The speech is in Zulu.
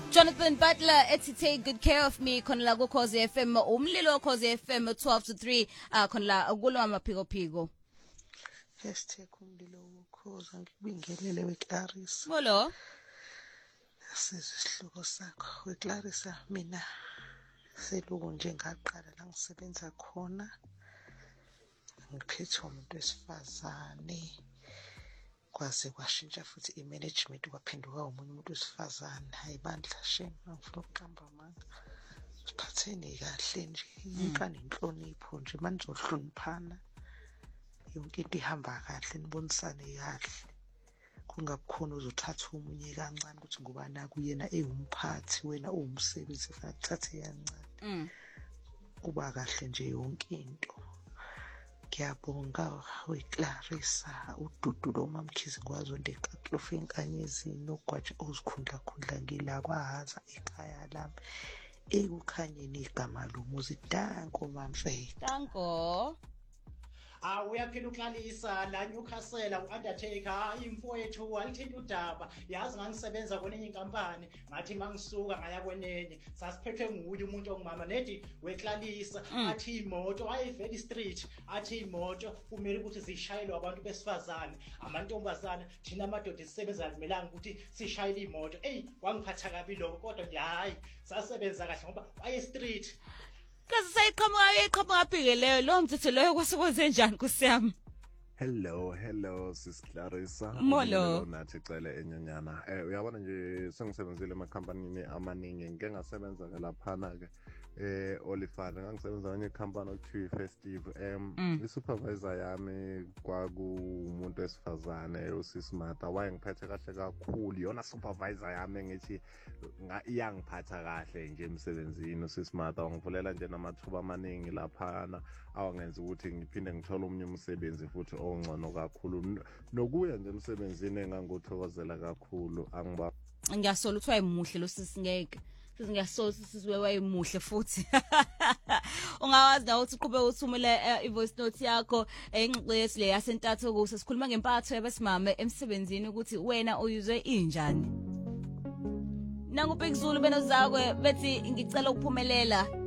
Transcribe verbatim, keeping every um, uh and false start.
Jonathan Butler ethi take good care of me khona la ku Khosi F M umlilo wa Khosi F M twelve to three uh, khona la kulo amaphiko phiko. Hashtag umlilo wokhoza ngibingelele weClarissa. Ngolo. Sesihloko sakho weClarissa mina seluku nje ngaqala la ngisebenza khona. Ngiphethe umuntu wesifazane. Kwaze kwashintsha futhi imanagement kwaphenduka umunye umuntu wesifazane hayibandla shame angifuna ukuqamba amanga siphatheni kahle nje inkani inhlonipho nje manje zohloniphana yonke into ihamba kahle nibonisane kahle kungabukhona uzothatha umunye kancane ukuthi ngoba na kuyena eyimphathi wena uwumsebenzi fanele uthathe kancane kuba kahle nje yonke into. Ngiyabonga weClarissa ududu lo mamkhizi ngwazi ondeqaqlofa enkanyezini nogwaja ozikhundla khundla ngila kwahaza ekhaya lami ekukhanyeni igama lomuzi Danko Mamfeke. Danko. Ah uyaphila uClarissa la Newcastle uUndertaker imfowethu walithinta udaba yazi ngangisebenza kwenye inkampani ngathi mangisuka ngaya kwenenye sasiphethwe nguye umuntu ongumama nethi weClarissa athi imoto ayiveli street athi imoto kumele ukuthi zishayelwe abantu besifazane amantombazana thina amadoda sisebenza kumelanga ukuthi sishayele imoto ey wangiphatha kabi lokho kodwa nje hayi sasebenza kahle ngoba waye street. Kaze sayiqhamuka eqhamuka phikeleyo lo mthetho loyo kwasekwenze njani kusiyami? Hello hello sis Clarissa. Molo. Nathi cele enyanyana. Eh uyabona nje sengisebenzile emakhampanini amaningi ngeke ngasebenza ke laphana ke eh Oliver ngangisebenza kwenye company okuthiwa Festive em isupervisor yami kwakumuntu wesifazane uSisimata wayengiphethe kahle kakhulu yona supervisor yami ngithi iyangiphatha kahle nje emsebenzini uSisimata wangivulela nje namathuba amaningi laphana awangenza ukuthi ngiphinde ngithole umunye umsebenzi futhi ongcono kakhulu nokuya nje emsebenzini enganguthokozela kakhulu angiba Ngiyasola ukuthi wayemuhle lo sisingeke Ngiyasola sisizwe wayemuhle futhi ungawazi na ukuthi uqhubeka uthumela ivoice note yakho engxoxo le yasentatho kuse sikhuluma ngempatho yabesimame emsebenzini ukuthi wena uyuzwe injani. Nangu Bhekuzulu benozakwe bethi ngicela ukuphumelela